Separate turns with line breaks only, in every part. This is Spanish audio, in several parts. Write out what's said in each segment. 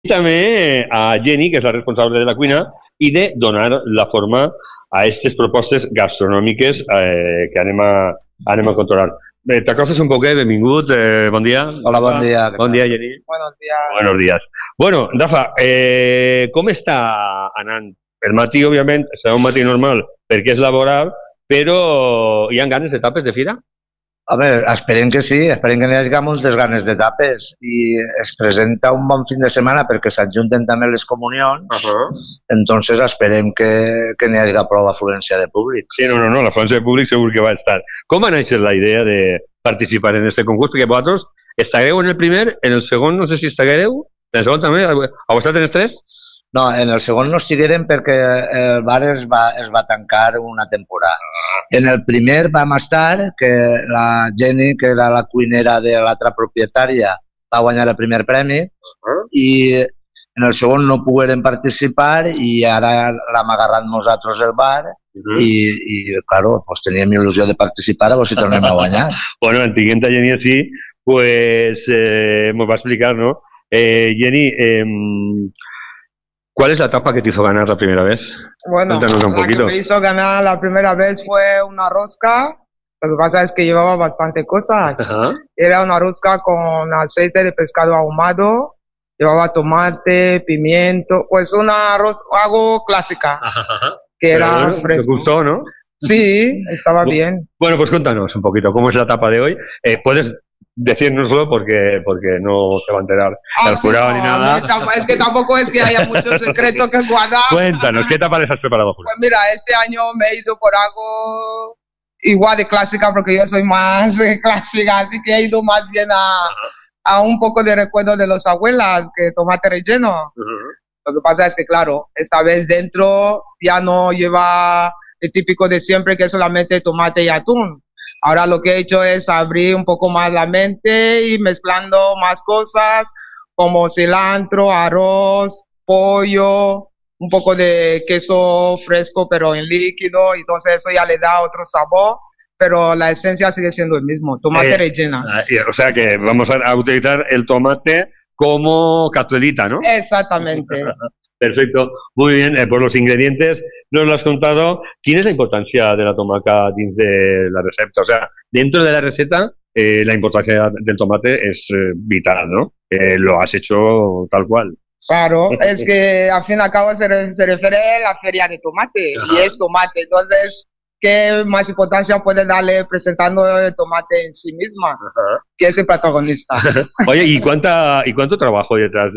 també a Jenny, que és la responsable de la cuina, i de donar la forma a aquestes propostes gastronòmiques que anem a controlar. T'acostes un poquet, benvingut, bon dia.
Hola, bon dia.
Bon dia, Jenny.
Buenos días.
Buenos días. Bueno, Rafa, com està anant? El matí, òbviament, serà un matí normal perquè és laboral, però hi ha ganes de tapes de fira?
A veure, esperem que sí, esperem que n'hi hagi moltes ganes de tapes i es presenta un bon fin de setmana perquè s'adjunten també les comunions, entonces esperem que n'hi hagi prou afluència de públic.
Sí, no, l'afluència de públic segur que va estar. Com va néixer la idea de participar en aquest concurs? Perquè vosaltres estagueu en el primer, en el segon no sé si estagueu, en el segon també, heu estat en els tres?
No, en el segon no estiguérem perquè el bar es va tancar una temporada. En el primer vam estar, que la Jenny, que era la cuinera de l'altra propietària, va guanyar el primer premi, i en el segon no poguérem participar i ara l'hem agarrat nosaltres el bar i claro, pues teníem il·lusió de participar a veure si tornem a guanyar.
Bueno, antiguent a Jenny así, pues nos va a explicar, ¿no? Jenny, ¿cuál es la etapa que te hizo ganar la primera vez?
Bueno,
cuéntanos un poquito.
La que me hizo ganar la primera vez fue una rosca. Lo que pasa es que llevaba bastante cosas. Era una rosca con aceite de pescado ahumado, llevaba tomate, pimiento, pues una rosca, algo clásica, que era
bueno,
fresco.
¿Te gustó, no?
Sí, estaba bien.
Bueno, pues cuéntanos un poquito cómo es la etapa de hoy. Puedes decírnoslo porque no se va a enterar el jurado ni nada.
Es que tampoco es que haya mucho secreto que guardar.
Cuéntanos, ¿qué etapa les has preparado, jurado?
Pues mira, este año me he ido por algo igual de clásica porque yo soy más clásica, así que he ido más bien a un poco de recuerdo de los abuelas, que tomate relleno. Lo que pasa es que, claro, esta vez dentro ya no lleva el típico de siempre, que es solamente tomate y atún. Ahora lo que he hecho es abrir un poco más la mente y mezclando más cosas como cilantro, arroz, pollo, un poco de queso fresco pero en líquido, entonces eso ya le da otro sabor, pero la esencia sigue siendo el mismo, tomate rellena.
O sea que vamos a utilizar el tomate como cazuelita, ¿no?
Exactamente.
Perfecto, muy bien. Pues los ingredientes nos lo has contado. ¿Quién es la importancia de la tomaca dentro de la receta? O sea, dentro de la receta la importancia del tomate es vital, ¿no? Lo has hecho tal cual.
Claro, es que al fin y al cabo se refiere a la feria de tomate y es tomate. Entonces, ¿qué más importancia puede darle presentando el tomate en sí misma? Que es el protagonista.
Oye, ¿y cuánto trabajo hay detrás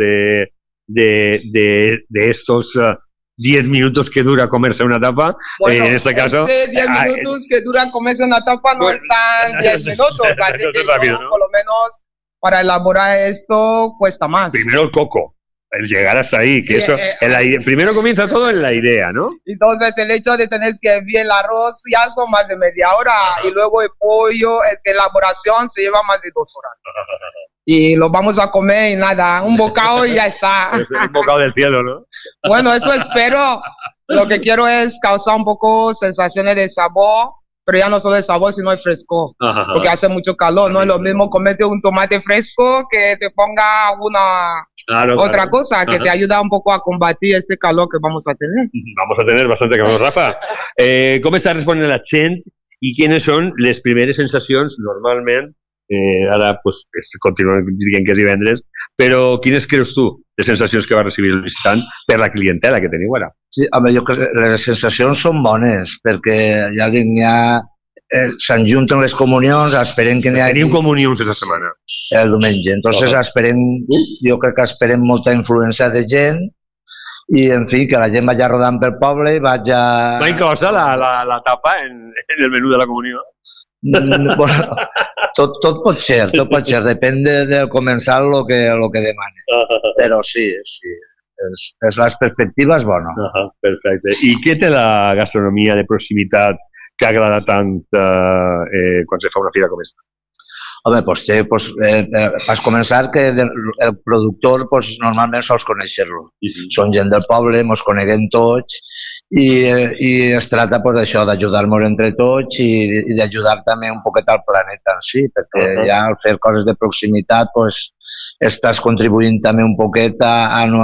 de estos 10 minutos que dura comerse una tapa?
Bueno,
en este caso
10 minutos que dura comerse una tapa no están 10 minutos, así que
rápido, ¿no?
Por lo menos para elaborar esto cuesta más.
Primero el coco, el llegar hasta ahí, que
Sí,
eso, primero comienza todo en la idea, ¿no?
Entonces el hecho de tener que hervir el arroz ya son más de media hora y luego el pollo, es que la elaboración se lleva más de 2 horas. Y lo vamos a comer y nada, un bocado y ya está.
Es un bocado del cielo, ¿no?
Bueno, eso espero. Lo que quiero es causar un poco sensaciones de sabor, pero ya no solo de sabor, sino de fresco, porque hace mucho calor, no es lo mismo comerte un tomate fresco que te ponga alguna otra cosa que te ayuda un poco a combatir este calor que vamos a tener.
Vamos a tener bastante calor. Rafa, com està responent la gent i quines són les primeres sensacions normalment? Ara pues, continuem dient que és divendres, però quines creus tu de sensacions que va recibir el visitant per la clientela que teniu ara?
Sí, home, jo crec que les sensacions són bones, perquè ja dic, s'enjunten les comunions, esperem que n'hi hagi...
Tenim comunions aquesta setmana.
El diumenge, entonces esperem, jo crec que esperem molta influència de gent i, en fi, que la gent vagi rodant pel poble i vagi...
Va inclosa la tapa en el menú de la comunió?
Bueno, tot pot ser, depèn del comensal el que demani, però sí, la perspectiva és bona.
Perfecte. I què té la gastronomia de proximitat que agrada tant quan se fa una fira com aquesta?
Home, vas començar que el productor normalment sols conèixer-lo. Són gent del poble, ens coneguem tots i es tracta d'això, d'ajudar-nos entre tots i d'ajudar també un poquet al planeta en si, perquè ja al fer coses de proximitat estàs contribuint també un poquet a no